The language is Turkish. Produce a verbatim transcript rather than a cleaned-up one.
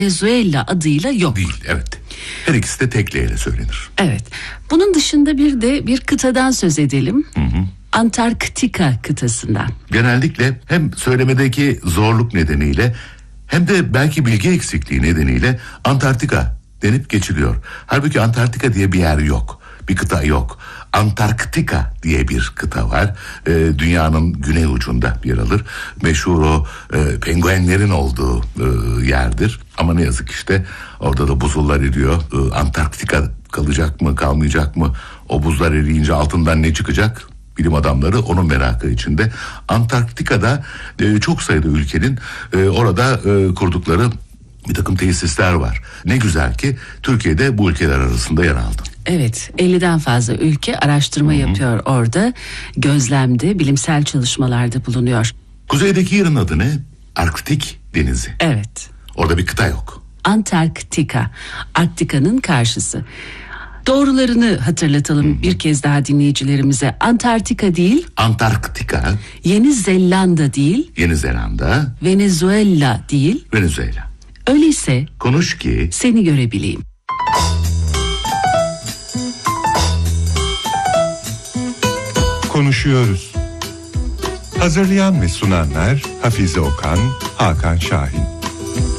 Venezuela adıyla yok. Değil, evet. Her ikisi de tek L ile söylenir. Evet. Bunun dışında bir de bir kıtadan söz edelim. Hı hı. Antarktika kıtasından. Genellikle hem söylemedeki zorluk nedeniyle hem de belki bilgi eksikliği nedeniyle Antarktika denip geçiliyor. Halbuki Antarktika diye bir yer yok. Bir kıta yok. Antarktika diye bir kıta var. E, dünyanın güney ucunda yer alır. Meşhur o e, penguenlerin olduğu e, yerdir. Ama ne yazık işte orada da buzullar eriyor. E, Antarktika kalacak mı, kalmayacak mı? O buzlar eriyince altından ne çıkacak? Bilim adamları onun merakı içinde. Antarktika'da e, çok sayıda ülkenin e, orada e, kurdukları bir takım tesisler var. Ne güzel ki Türkiye'de bu ülkeler arasında yer aldı. Evet, elliden fazla ülke araştırma Hı-hı. yapıyor orada. Gözlemde, bilimsel çalışmalarda bulunuyor. Kuzeydeki yerin adı ne? Arktik Denizi. Evet. Orada bir kıta yok. Antarktika, Arktika'nın karşısı. Doğrularını hatırlatalım Hı-hı. bir kez daha dinleyicilerimize. Antarktika değil, Antarktika. Yeni Zelanda değil, Yeni Zelanda. Venezuela değil, Venezuela. Öyleyse konuş ki seni görebileyim. Konuşuyoruz. Hazırlayan ve sunanlar Hafize Okan, Hakan Şahin.